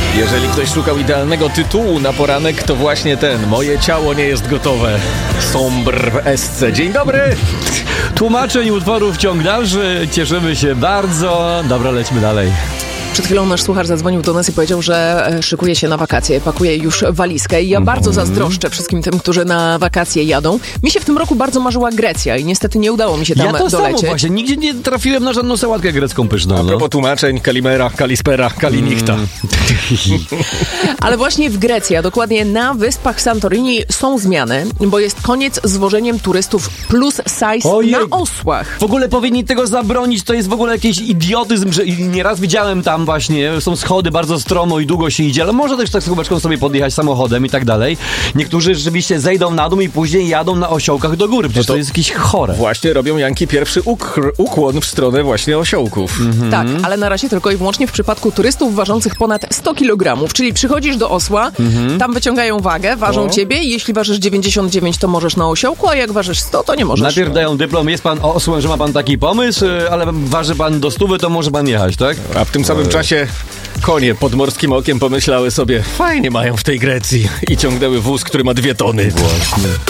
Jeżeli ktoś szukał idealnego tytułu na poranek, to właśnie ten. Moje ciało nie jest gotowe. Sombr w Esce. Dzień dobry! Tłumaczeń utworów ciąg dalszy. Cieszymy się bardzo. Dobra, lećmy dalej. Przed chwilą nasz słuchacz zadzwonił do nas i powiedział, że szykuje się na wakacje, pakuje już walizkę i ja bardzo zazdroszczę wszystkim tym, którzy na wakacje jadą. Mi się w tym roku bardzo marzyła Grecja i niestety nie udało mi się tam dolecieć. Ja to samo właśnie, nigdzie nie trafiłem na żadną sałatkę grecką pyszną. A propos tłumaczeń, Kalimera, Kalispera, Kalinichta. Ale właśnie w Grecji, a dokładnie na wyspach Santorini są zmiany, bo jest koniec z wożeniem turystów plus size na osłach. W ogóle powinni tego zabronić, to jest w ogóle jakiś idiotyzm, że nieraz widziałem tam właśnie, są schody bardzo stromo i długo się idzie, ale można też tak z chłopeczką sobie podjechać samochodem i tak dalej. Niektórzy rzeczywiście zejdą na dół i później jadą na osiołkach do góry, przecież to jest jakieś chore. Właśnie robią Janki pierwszy ukłon w stronę właśnie osiołków. Tak, ale na razie tylko i wyłącznie w przypadku turystów ważących ponad 100 kg, czyli przychodzisz do osła, tam wyciągają wagę, ważą ciebie i jeśli ważysz 99, to możesz na osiołku, a jak ważysz 100, to nie możesz. Najpierw dają dyplom, jest pan osłem, że ma pan taki pomysł, ale waży pan do 100, to może pan jechać, tak? A w tym samym czasie konie pod morskim okiem pomyślały sobie, fajnie mają w tej Grecji i ciągnęły wóz, który ma 2 tony. Właśnie.